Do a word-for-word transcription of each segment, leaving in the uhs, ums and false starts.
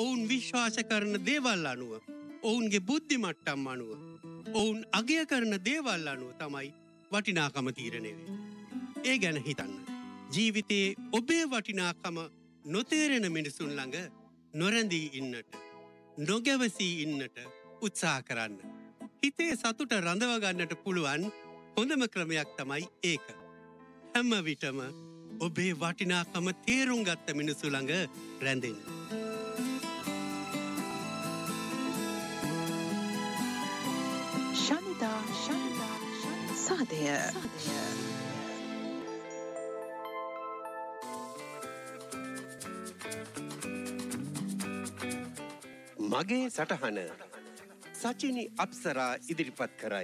ඔවුන් විශ්වාස කරන දේවල් අනුව, ඔවුන්ගේ බුද්ධි මට්ටම් අනුව, ඔවුන් අගය කරන දේවල් අනුව තමයි වටිනාකම තීරණය වෙන්නේ. ඒ ගැන හිතන්න. ජීවිතයේ ඔබේ වටිනාකම නොතේරෙන මිනිසුන් ළඟ නොරැඳී ඉන්නට, නොගැවසී ඉන්නට උත්සාහ කරන්න. හිතේ සතුට රඳව ගන්නට පුළුවන් හොඳම ක්‍රමයක් තමයි ඒක. හැම විටම ඔබේ වටිනාකම තේරුම් ගත්ත මිනිසු ළඟ රැඳෙන්න. ශනිදා ශනිදා සාදය මගේ සටහන සචිනි අප්සරා ඉදිරිපත් කරයි.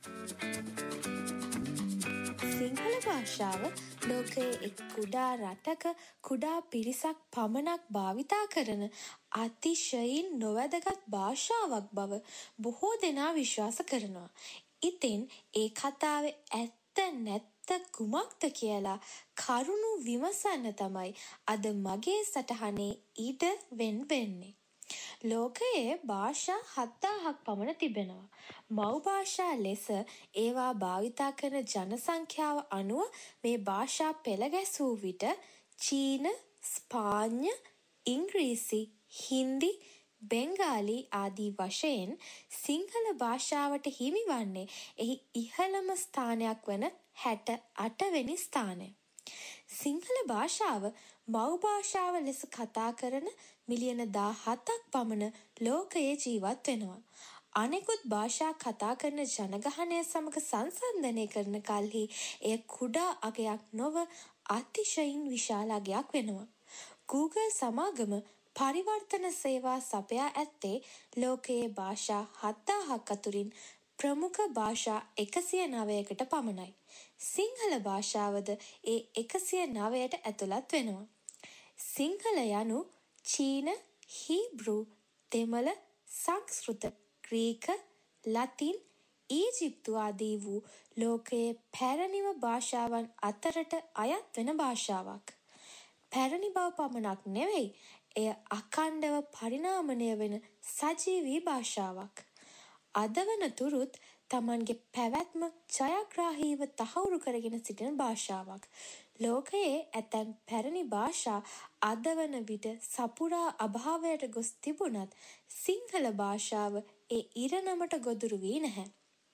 සිංහල භාෂාව ලෝකයේ එක් කුඩා රටක කුඩා පිරිසක් පමණක් භාවිතා කරන අතිශයින් නොවැදගත් භාෂාවක් බව බොහෝ දෙනා විශ්වාස කරනවා. ඉතින් ඒ කතාවේ ඇත්ත නැත්ත කුමක්ද කියලා කරුණු විමසන්න තමයි අද මගේ සටහනේ ඊට වෙන් වෙන්නේ. ලෝකයේ භාෂා හත්දාහක් පමණ තිබෙනවා. මව් භාෂා ලෙස ඒවා භාවිතා කරන ජන සංඛ්‍යාව අනුව මේ භාෂා පෙළ ගැසූ විට චීන, ස්පාඤ්ඤ, ඉංග්‍රීසි, හින්දි, බෙන්ගාලි ආදී වශයෙන් සිංහල භාෂාවට හිමිවන්නේ එහි ඉහළම ස්ථානයක් වන හැට අට වෙනි ස්ථානය. සිංහල භාෂාව මව් භාෂාව ලෙස කතා කරන මිලියන දාහතක් පමණ ලෝකයේ ජීවත් වෙනවා. අනෙකුත් භාෂා කතා කරන ජනගහනය සමග සංසන්දනය කරන කල්හි එය කුඩා අගයක් නොව අතිශයින් විශාල අගයක් වෙනවා. Google සමාගම පරිවර්තන සේවා සපයා ඇත්තේ ලෝකයේ භාෂා හත්දාහක් අතුරින් ප්‍රමුඛ භාෂා එකසිය නවයකට පමණයි. සිංහල භාෂාවද ඒ එකසිය නවයට ඇතුළත් වෙනවා. සිංහල යනු චීන, හීබ්‍රු, දෙමළ, සංස්කෘත, ග්‍රීක, ලතින්, ඊජිප්තු ආදී වූ ලෝකයේ පැරණිම භාෂාවන් අතරට අයත් වෙන භාෂාවක්. පැරණි බව පමණක් නෙවෙයි, එය අඛණ්ඩව පරිණාමණය වෙන සජීවී භාෂාවක්. අද වනතුරුත් තමන්ගේ පැවැත්ම ජයග්‍රාහීව තහවුරු කරගෙන සිටින භාෂාවක්. ලෝකයේ ඇතැම් පැරණි භාෂා අද වන විට සපුරා අභාවයට ගොස් තිබුණත් සිංහල භාෂාව ඒ ඉරණමට ගොදුරු වී නැහැ.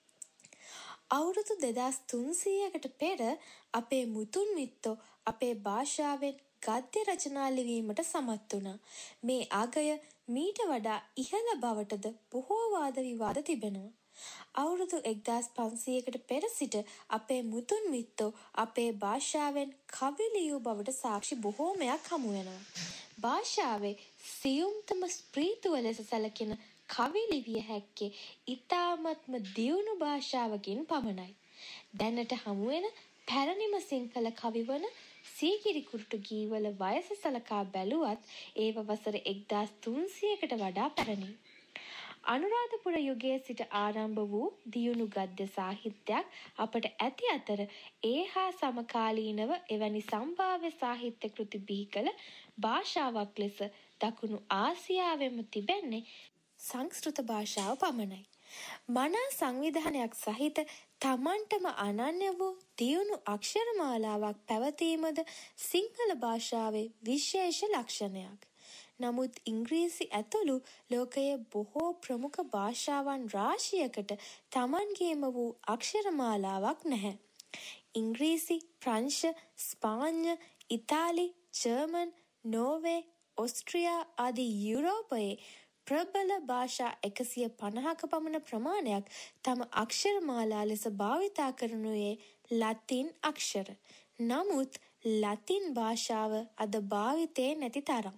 අවුරුදු දෙදාස් තුන්සීයකට පෙර අපේ මුතුන් මිත්තෝ අපේ භාෂාවෙන් ගද්‍ය රචනා ලිවීමට සමත් වුණා. මේ අගය මීට වඩා ඉහළ බවටද බොහෝ වාද විවාද තිබෙනවා. අවුරුදු එක්දාස් පන්සීයකට පෙර සිට අපේ මුතුන් මිත්තෝ අපේ භාෂාවෙන් කවි ලියූ බවට සාක්ෂි බොහෝමයක් හමු වෙනවා. භාෂාවේ සියුම්තම ස්ප්‍රීතුව ලෙස සැලකෙන කවි ලිවිය හැක්කේ ඉතාමත්ම දියුණු භාෂාවකින් පමණයි. දැනට හමු වෙන පැරණිම සිංහල කවි වන සීගිරි කුරුටු ගීවල වයස සලකා බැලුවත් ඒව වසර එක්දාස් තුන්සීයකට වඩා පැරණි. අනුරාධපුර යුගයේ සිට ආරම්භ වූ දියුණු ගද්‍ය සාහිත්‍යයක් අපට ඇති අතර ඒ හා සමකාලීනව එවැනි සම්භාව්‍ය සාහිත්‍ය කෘති බිහි කළ භාෂාවක් ලෙස දකුණු ආසියාවෙම තිබෙන්නේ සංස්කෘත භාෂාව පමණයි. මනා සංවිධානයක් සහිත තමන්ටම අනන්‍ය වූ දියුණු අක්ෂර මාලාවක් පැවතීමද සිංහල භාෂාවේ විශේෂ ලක්ෂණයක්. නමුත් ඉංග්‍රීසි ඇතුළු ලෝකයේ බොහෝ ප්‍රමුඛ භාෂාවන් රාශියකට තමන්ගේම වූ අක්ෂර මාලාවක් නැහැ. ඉංග්‍රීසි, ප්‍රංශ, ස්පාඤ්ඤ, ඉතාලි, ජර්මන්, නෝර්වේ, ඔස්ට්‍රියා ආදී යුරෝපයේ ප්‍රබල භාෂා එකසිය පනහක පමණ ප්‍රමාණයක් තම අක්ෂර මාලා ලෙස භාවිතා කරනුයේ ලතින් අක්ෂර. නමුත් ලතින් භාෂාව අද භාවිතයේ නැති තරම්.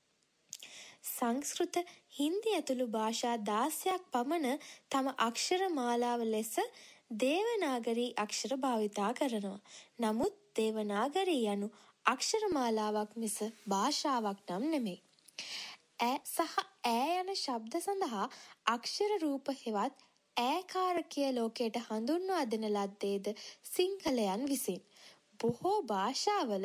සංස්කෘත, හින්දි ඇතුළු භාෂා දාසයක් පමණ තම අක්ෂර මාලාව ලෙස දේවනාගරී අක්ෂර භාවිතා කරනවා. නමුත් දේවනාගරී යනු අක්ෂර මාලාවක් මිස භාෂාවක් නම් නෙමෙයි. ඈ සහ ඈ යන ශබ්ද සඳහා අක්ෂර රූප හෙවත් ඈකාරකය ලෝකයට හඳුන්වා දෙන ලද්දේද සිංහලයන් විසින්. බොහෝ භාෂාවල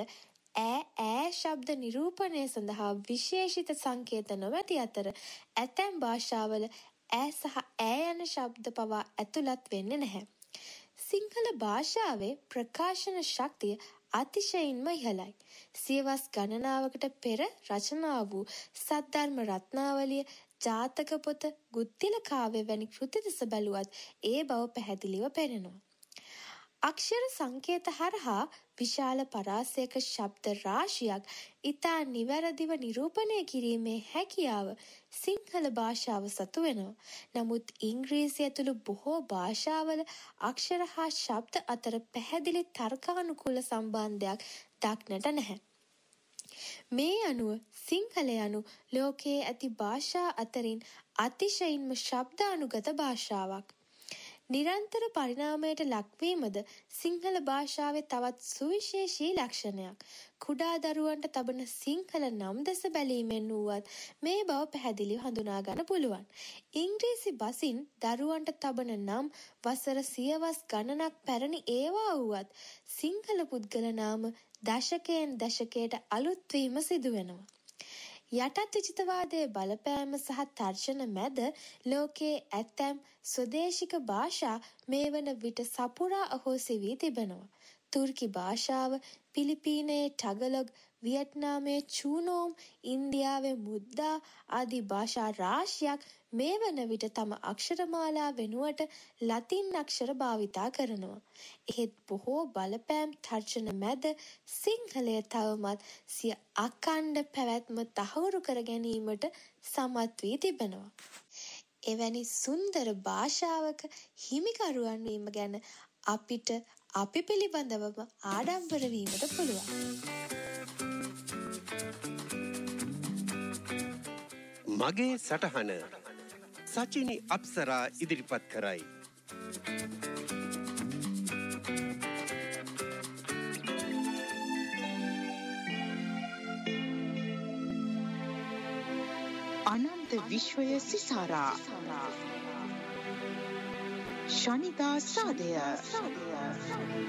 ඈ ඈ ශබ්ද නිරූපණය සඳහා විශේෂිත සංකේත නොමැති අතර ඇතැම් භාෂාවල ඈ සහ ඈ යන ශබ්ද පවා ඇතුළත් වෙන්නේ නැහැ. සිංහල භාෂාවේ ප්‍රකාශන ශක්තිය අතිශයින්ම ඉහළයි. සියවස් ගණනාවකට පෙර රචනා වූ සද්ධර්ම රත්නාවලිය, ජාතක පොත, ගුත්තිල කාව්‍ය වැනි කෘති දෙස බැලුවත් ඒ බව පැහැදිලිව පෙනෙනවා. අක්ෂර සංකේත හරහා විශාල පරාසයක ශබ්ද රාශියක් ඉතා නිවැරදිව නිරූපණය කිරීමේ හැකියාව සිංහල භාෂාව සතු වෙනවා. නමුත් ඉංග්‍රීසි ඇතුළු බොහෝ භාෂාවල අක්ෂර හා ශබ්ද අතර පැහැදිලි තර්කානුකූල සම්බන්ධයක් දක්නට නැහැ. මේ අනුව සිංහල යනු ලෝකයේ ඇති භාෂා අතරින් අතිශයින්ම ශබ්දානුගත භාෂාවක්. නිරන්තර පරිණාමයට ලක්වීමද සිංහල භාෂාවේ තවත් සුවිශේෂී ලක්ෂණයක්. කුඩා දරුවන්ට තබන සිංහල නම් දෙස බැලීමෙන් වුවත් මේ බව පැහැදිලිව හඳුනා ගන්න පුළුවන්. ඉංග්‍රීසි බසින් දරුවන්ට තබන නම් වසර සියවස් ගණනක් පැරණි ඒවා වුවත් සිංහල පුද්ගල නාම දශකයෙන් දශකයට අලුත් වීම සිදු වෙනවා. යටත් විචිතවාදයේ බලපෑම සහ තර්ජන මැද ලෝකයේ ඇතැම් ස්වදේශික භාෂා මේ වන විට සපුරා අහෝසි වී තිබෙනවා. තුර්කි භාෂාව, පිලිපීනයේ ටගලොග්, වියට්නාමයේ චූනෝම්, ඉන්දියාවේ මුද්දා ආදී භාෂා රාශියක් මේ වන විට තම අක්ෂරමාලා වෙනුවට ලතින් අක්ෂර භාවිතා කරනවා. එහෙත් බොහෝ බලපෑම් තර්ජන මැද සිංහලය තවමත් සිය අඛණ්ඩ පැවැත්ම තහවුරු කර ගැනීමට සමත් වී තිබෙනවා. එවැනි සුන්දර භාෂාවක හිමිකරුවන් වීම ගැන අපිට අපි පිළිබඳවම ආඩම්බර වීමට පුළුවන්. මගේ සටහන සචිනි අප්සරා ඉදිරිපත් කරයි. අනන්ත විශ්වය සිසාරා ශනිදා සාදය